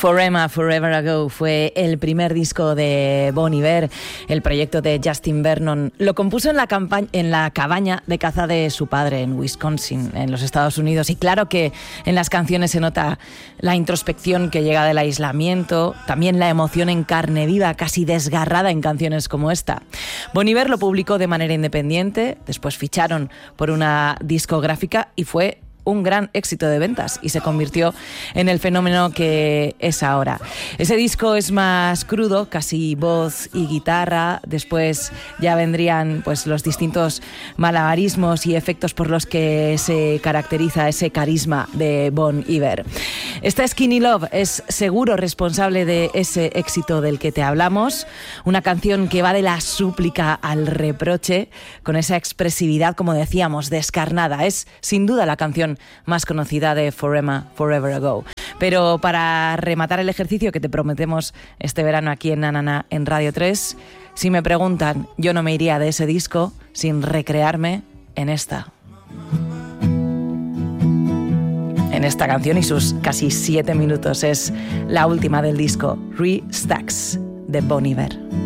Forever, Forever Ago fue el primer disco de Bon Iver, el proyecto de Justin Vernon. Lo compuso en la cabaña de caza de su padre en Wisconsin, en los Estados Unidos. Y claro que en las canciones se nota la introspección que llega del aislamiento, también la emoción en carne viva, casi desgarrada en canciones como esta. Bon Iver lo publicó de manera independiente, después ficharon por una discográfica y fue un gran éxito de ventas y se convirtió en el fenómeno que es ahora. Ese disco es más crudo, casi voz y guitarra. Después ya vendrían pues los distintos malabarismos y efectos por los que se caracteriza ese carisma de Bon Iver. Esta Skinny Love es seguro responsable de ese éxito del que te hablamos, una canción que va de la súplica al reproche, con esa expresividad, como decíamos, descarnada. Es sin duda la canción más conocida de Forever Ago. Pero para rematar el ejercicio que te prometemos este verano aquí en Nanana en Radio 3, si me preguntan, yo no me iría de ese disco sin recrearme en esta canción y sus casi 7 minutos. Es la última del disco, Re-Stacks, de Bon Iver.